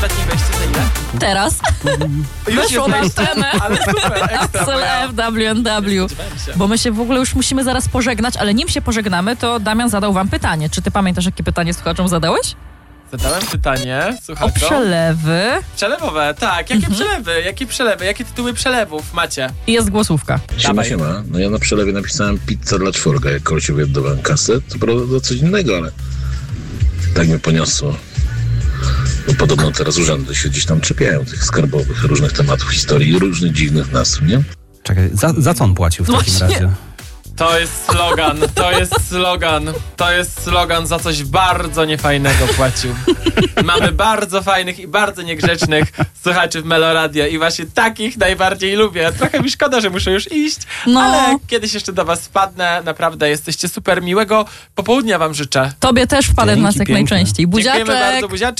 ostatnie wejście za ile? Teraz weszło na scenę. Ale super, ekstra. Axel F, WNW. Bo my się w ogóle już musimy zaraz pożegnać, ale nim się pożegnamy, to Damian zadał wam pytanie. Czy ty pamiętasz, jakie pytanie słuchaczom zadałeś? Zadałem pytanie, O słuchaczom. przelewy. Przelewowe, tak. Jakie przelewy? Jakie przelewy? Jakie tytuły przelewów macie? I jest głosówka. Dawaj. Siema. No ja na przelewie napisałem pizza dla czworga, jak kolesiowi oddawałem kasę. To prawda to coś innego, ale tak mnie poniosło. Bo podobno teraz urzędy się gdzieś tam czepiają tych skarbowych, różnych tematów historii i różnych dziwnych nazw, nie? Czekaj, za co on płacił w takim Właśnie. razie? To jest slogan, to jest slogan, za coś bardzo niefajnego płacił. Mamy bardzo fajnych i bardzo niegrzecznych słuchaczy w Meloradio i właśnie takich najbardziej lubię. Trochę mi szkoda, że muszę już iść, No. ale kiedyś jeszcze do was wpadnę. Naprawdę jesteście super, miłego popołudnia wam życzę. Tobie też wpadł w nas Dzięki jak piękne. najczęściej. Dziękujemy Buziaczek! bardzo, buziaczki.